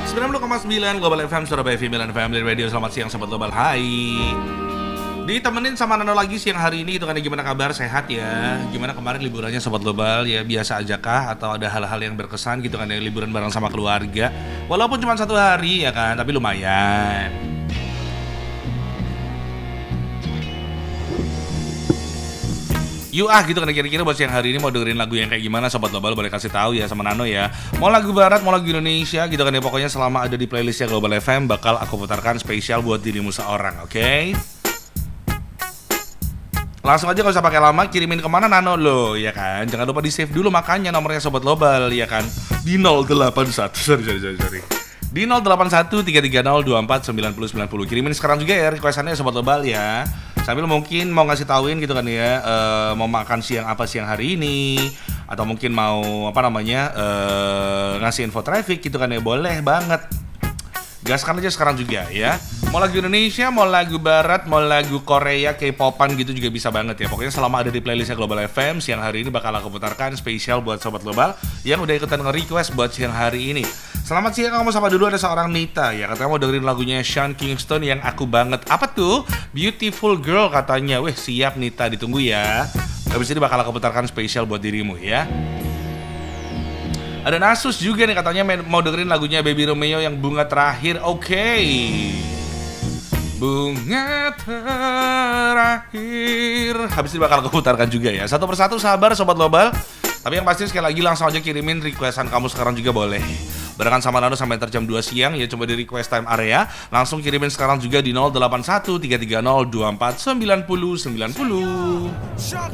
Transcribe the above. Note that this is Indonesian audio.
90,9 Global FM Surabaya Female Family Radio. Selamat siang Sobat Global, hai. Ditemenin sama Nano lagi siang hari ini gitu kan. Gimana kabar, sehat ya? Gimana kemarin liburannya Sobat Global? Ya biasa aja kah? Atau ada hal-hal yang berkesan gitu kan ya, liburan bareng sama keluarga? Walaupun cuma 1 hari ya kan, tapi lumayan. Yuk gitu kan, kira-kira buat siang hari ini mau dengerin lagu yang kayak gimana Sobat Global, boleh kasih tahu ya sama Nano ya. Mau lagu barat, mau lagu Indonesia gitu kan ya, pokoknya selama ada di playlistnya Global FM bakal aku putarkan spesial buat dirimu seorang, oke? Langsung aja gak usah pakai lama, kirimin kemana Nano lo ya kan. Jangan lupa di save dulu makanya nomornya Sobat Global ya kan. Di 081 sorry. Di 081330249090. Kirimin sekarang juga ya requestannya Sobat Global ya. Sambil mungkin mau ngasih tauin gitu kan ya, mau makan siang apa siang hari ini, atau mungkin mau ngasih info traffic gitu kan ya, boleh banget. Gaskan aja sekarang juga ya. Mau lagu Indonesia, mau lagu barat, mau lagu Korea, K-popan gitu juga bisa banget ya. Pokoknya selama ada di playlistnya Global FM, siang hari ini bakal aku putarkan spesial buat Sobat Global yang udah ikutan nge-request buat siang hari ini. Selamat siang, kamu sama dulu, ada seorang Nita ya, katanya mau dengerin lagunya Sean Kingston yang aku banget. Apa tuh? Beautiful Girl katanya. Wih siap Nita, ditunggu ya. Habis ini bakal aku putarkan spesial buat dirimu ya. Ada Nasus juga nih katanya mau dengerin lagunya Baby Romeo yang bunga terakhir. Oke. Bunga terakhir. Habis ini bakal aku putarkan juga ya. Satu persatu sabar Sobat Global. Tapi yang pasti sekali lagi langsung aja kirimin requestan kamu sekarang juga boleh. Barengan sama Nano sampai jam 2 siang ya, coba di request time area. Langsung kirimin sekarang juga di 081330249090.